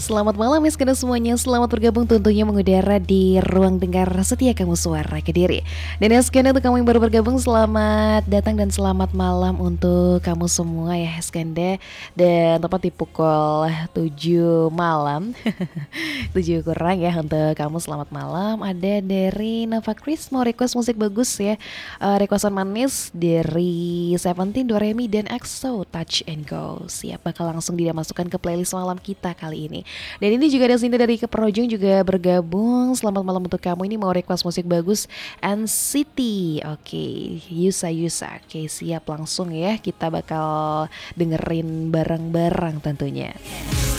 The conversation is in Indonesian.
Selamat malam ya semuanya, selamat bergabung tentunya mengudara di ruang dengar setia kamu suara Kediri. Dan ya untuk kamu yang baru bergabung, selamat datang dan selamat malam untuk kamu semua ya Skanda. Dan tepat di pukul 7 malam 7 kurang ya untuk kamu, selamat malam. Ada dari Nova Chris mau request musik bagus ya, requestan manis dari Seventeen, Doremi dan EXO, Touch and Go. Siap, bakal langsung dia masukkan ke playlist malam kita kali ini. Dan ini juga ada Cindy dari Keprojong juga bergabung. Selamat malam untuk kamu, ini mau request musik bagus NCT. Oke, Yusa Yusa. Oke, siap, langsung ya kita bakal dengerin bareng-bareng tentunya.